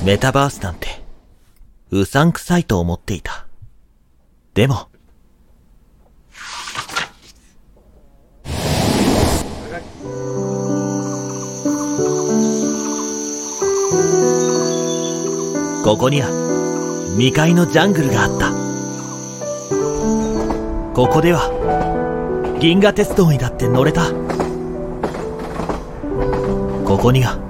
メタバースなんてうさんくさいと思っていた。でもここには未開のジャングルがあった。ここでは銀河鉄道にだって乗れた。ここには